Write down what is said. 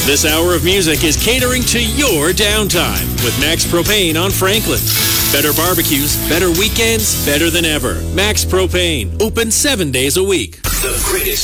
This hour of music is catering to your downtime with Max Propane on Franklin. Better barbecues, better weekends, better than ever. Max Propane, open 7 days a week. The greatest